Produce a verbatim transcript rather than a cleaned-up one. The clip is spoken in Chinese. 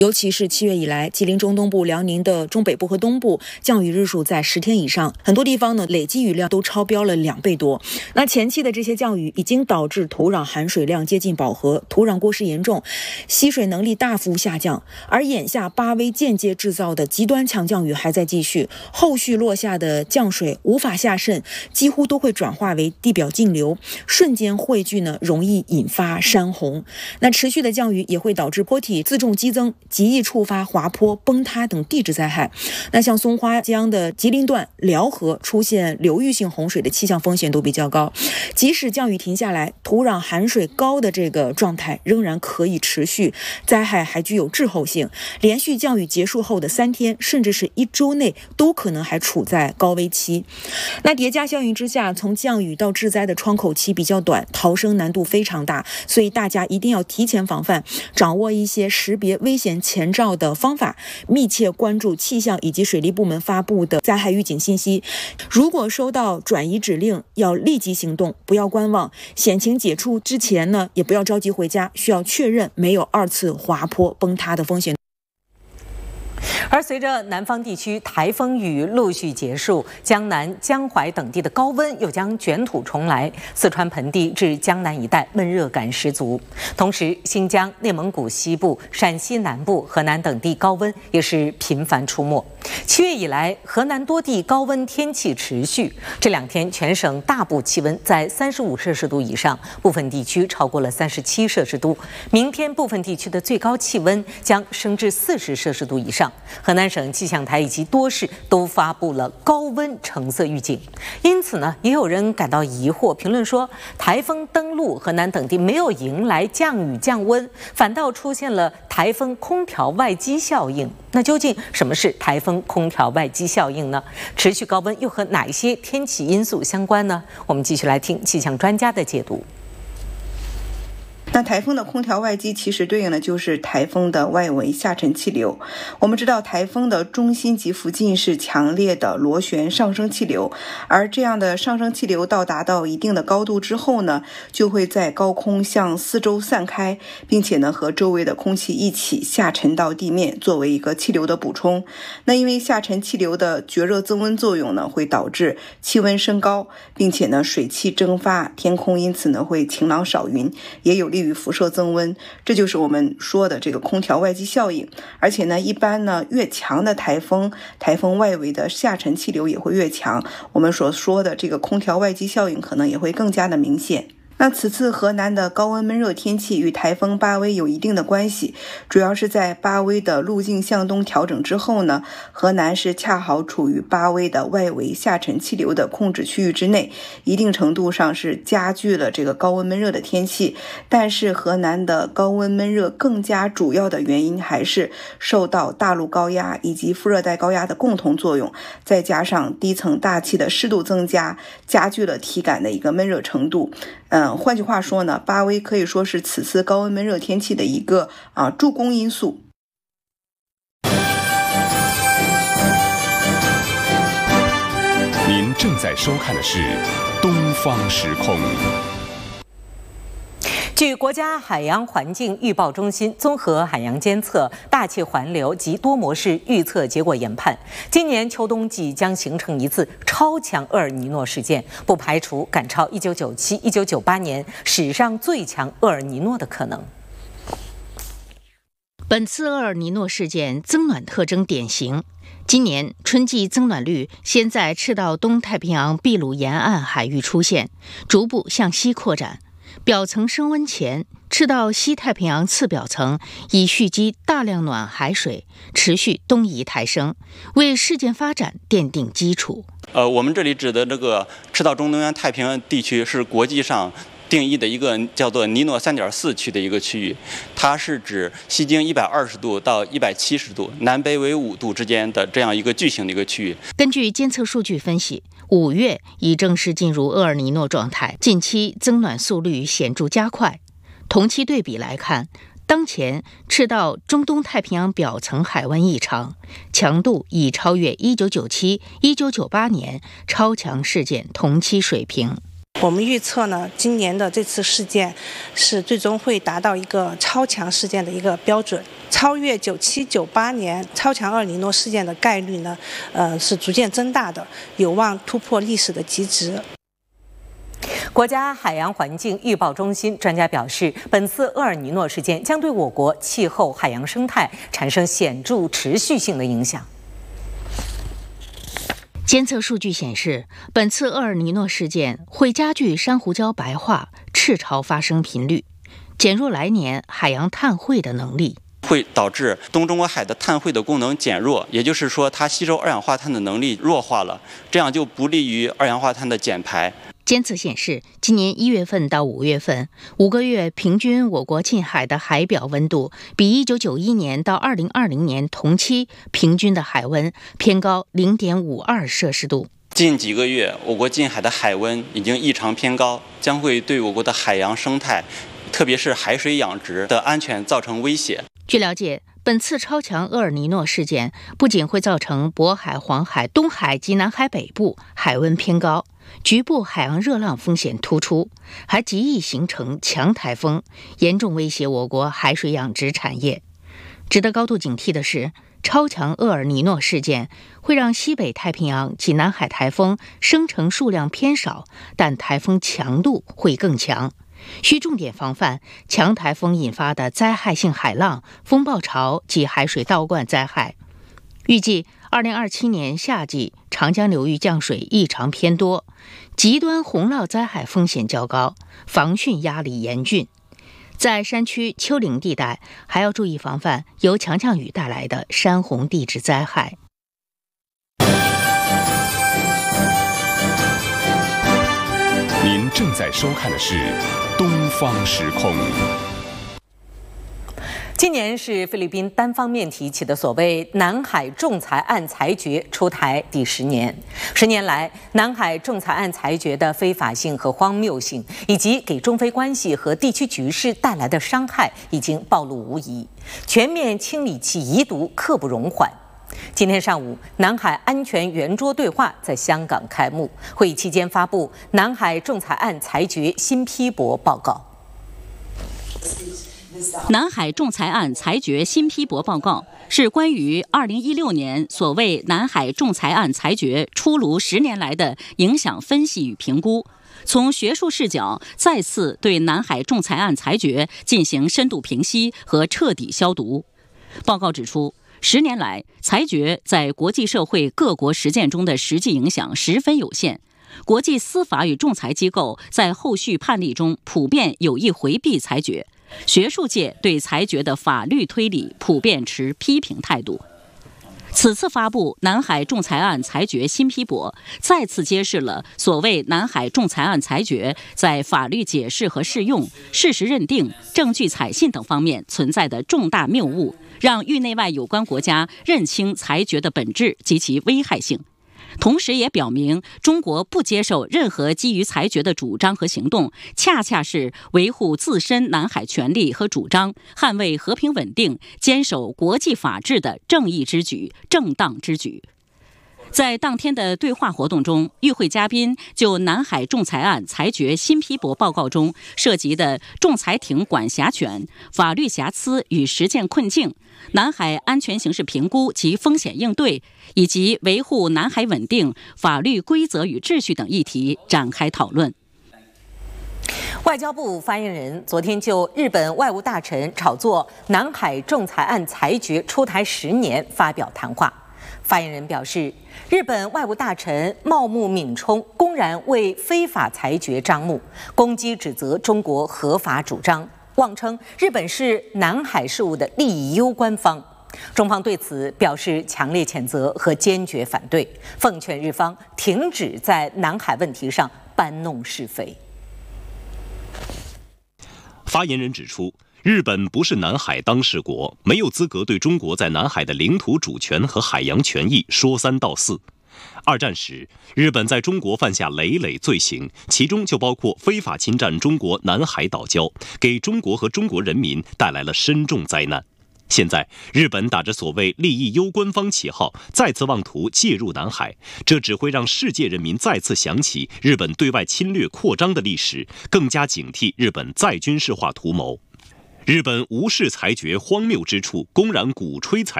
尤其是七月以来，吉林中东部、辽宁的中北部和东部降雨日数在十天以上，很多地方呢累计雨量都超标了两倍多。那前期的这些降雨已经导致土壤含水量接近饱和，土壤过湿严重，吸水能力大幅下降。而眼下巴威间接制造的极端强降雨还在继续，后续落下的降水无法下渗，几乎都会转化为地表径流，瞬间汇聚呢，容易引发山洪。那持续的降雨也会导致坡体自重激增，极易触发滑坡、崩塌等地质灾害。那像松花江的吉林段、辽河出现流域性洪水的气象风险都比较高。即使降雨停下来，土壤含水高的这个状态仍然可以持续，灾害还具有滞后性。连续降雨结束后的三天，甚至是一周内，都可能还处在高危期。那叠加效应之下，从降雨到致灾的窗口期比较短，逃生难度非常大，所以大家一定要提前防范，掌握一些识别危险前兆的方法，密切关注气象以及水利部门发布的灾害预警信息。如果收到转移指令，要立即行动，不要观望。险情解除之前呢，也不要着急回家，需要确认没有二次滑坡崩塌的风险。 而随着南方地区台风雨陆续结束，江南、江淮等地的高温又将卷土重来，四川盆地至江南一带闷热感十足。同时，新疆、内蒙古西部、陕西南部、河南等地高温也是频繁出没。七月以来，河南多地高温天气持续，这两天全省大部气温在三十五摄氏度以上，部分地区超过了三十七摄氏度。明天部分地区的最高气温将升至四十摄氏度以上。河南省气象台以及多市都发布了高温橙色预警，因此呢，也有人感到疑惑，评论说，台风登陆河南等地没有迎来降雨降温，反倒出现了台风空调外机效应。那究竟什么是台风空调外机效应呢？持续高温又和哪一些天气因素相关呢？我们继续来听气象专家的解读。 那台风的空调外机其实对应的就是台风的外围下沉气流。我们知道台风的中心极附近是强烈的螺旋上升气流，而这样的上升气流到达到一定的高度之后呢，就会在高空向四周散开，并且呢和周围的空气一起下沉到地面，作为一个气流的补充。那因为下沉气流的绝热增温作用呢，会导致气温升高，并且呢水汽蒸发，天空因此呢会晴朗少云，也有利于辐射增温，这就是我们说的这个空调外机效应。而且呢，一般呢越强的台风，台风外围的下沉气流也会越强，我们所说的这个空调外机效应可能也会更加的明显。那此次河南的高温闷热天气与台风巴威有一定的关系，主要是在巴威的路径向东调整之后呢，河南是恰好处于巴威的外围下沉气流的控制区域之内，一定程度上是加剧了这个高温闷热的天气。但是河南的高温闷热更加主要的原因还是受到大陆高压以及副热带高压的共同作用，再加上低层大气的湿度增加，加剧了体感的一个闷热程度。嗯，换句话说呢，巴威可以说是此次高温闷热天气的一个啊助攻因素。 您正在收看的是《东方时空》。 据国家海洋环境预报中心综合海洋监测、大气环流及多模式预测结果研判，今年秋冬季将形成一次超强厄尔尼诺事件，不排除赶超一九九七、一九九八年史上最强厄尔尼诺的可能。 本次厄尔尼诺事件增暖特征典型。今年春季增暖率先在赤道东太平洋秘鲁沿岸海域出现，逐步向西扩展。表层升温前，赤道西太平洋次表层已蓄积大量暖海水，持续东移抬升，为事件发展奠定基础。 呃，我们这里指的这个赤道中东洋太平洋地区是国际上定义的一个叫做尼诺 三点四 区的一个区域，它是指西经一百二十度到一百七十度，南北纬五度之间的这样一个巨型的一个区域。 根据监测数据分析，五月已正式进入厄尔尼诺状态，近期增暖速率显著加快。同期对比来看，当前赤道中东太平洋表层海湾异常强度已超越一九九七、一九九八年超强事件同期水平。 我们预测呢，今年的这次事件是最终会达到一个超强事件的一个标准，超越九七九八年超强厄尔尼诺事件的概率呢，呃是逐渐增大的，有望突破历史的极值。 国家海洋环境预报中心专家表示，本次厄尔尼诺事件将对我国气候、海洋生态产生显著持续性的影响。 监测数据显示，本次厄尔尼诺事件会加剧珊瑚礁白化、赤潮发生频率，减弱来年海洋碳汇的能力， 会导致东中国海的碳汇的功能减弱，也就是说，它吸收二氧化碳的能力弱化了，这样就不利于二氧化碳的减排。 监测显示，今年一月份到五月份五个月平均，我国近海的海表温度比一九九一年到二零二零年同期平均的海温偏高零点五二摄氏度。 近几个月，我国近海的海温已经异常偏高，将会对我国的海洋生态，特别是海水养殖的安全造成威胁。 据了解，本次超强厄尔尼诺事件不仅会造成渤海、黄海、东海及南海北部海温偏高，局部海洋热浪风险突出，还极易形成强台风，严重威胁我国海水养殖产业。值得高度警惕的是，超强厄尔尼诺事件会让西北太平洋及南海台风生成数量偏少，但台风强度会更强，需重点防范强台风引发的灾害性海浪、风暴潮及海水倒灌灾害。预计二零二七年夏季长江流域降水异常偏多，极端洪涝灾害风险较高，防汛压力严峻。在山区丘陵地带，还要注意防范由强降雨带来的山洪地质灾害。 您正在收看的是《东方时空》。 今年是菲律宾单方面提起的所谓南海仲裁案裁决出台第十年。十年来，南海仲裁案裁决的非法性和荒谬性，以及给中非关系和地区局势带来的伤害，已经暴露无遗。全面清理其遗毒，刻不容缓。今天上午，南海安全圆桌对话在香港开幕。会议期间发布南海仲裁案裁决新批驳报告。 南海仲裁案裁决新批驳报告是关于二零一六年所谓南海仲裁案裁决出炉十年来的影响分析与评估，从学术视角再次对南海仲裁案裁决进行深度评析和彻底消毒。报告指出，十年来，裁决在国际社会各国实践中的实际影响十分有限。国际司法与仲裁机构在后续判例中普遍有意回避裁决，学术界对裁决的法律推理普遍持批评态度。此次发布南海仲裁案裁决新批驳，再次揭示了所谓南海仲裁案裁决在法律解释和适用、事实认定、证据采信等方面存在的重大谬误，让域内外有关国家认清裁决的本质及其危害性。同时也表明，中国不接受任何基于裁决的主张和行动，恰恰是维护自身南海权利和主张、捍卫和平稳定、坚守国际法治的正义之举、正当之举。在当天的对话活动中，与会嘉宾就南海仲裁案裁决新批驳报告中涉及的仲裁庭管辖权、法律瑕疵与实践困境、南海安全形势评估及风险应对，以及维护南海稳定、法律规则与秩序等议题展开讨论。 外交部发言人昨天就日本外务大臣炒作南海仲裁案裁决出台十年发表谈话。发言人表示，日本外务大臣茂木敏充公然为非法裁决张目，攻击指责中国合法主张，妄称日本是南海事务的利益攸关方。中方对此表示强烈谴责和坚决反对，奉劝日方停止在南海问题上搬弄是非。 发言人指出，日本不是南海当事国，没有资格对中国在南海的领土主权和海洋权益说三道四。二战时，日本在中国犯下累累罪行，其中就包括非法侵占中国南海岛礁，给中国和中国人民带来了深重灾难。 现在，日本打着所谓利益攸关方旗号，再次妄图介入南海，这只会让世界人民再次想起日本对外侵略扩张的历史，更加警惕日本再军事化图谋。日本无视裁决荒谬之处，公然鼓吹裁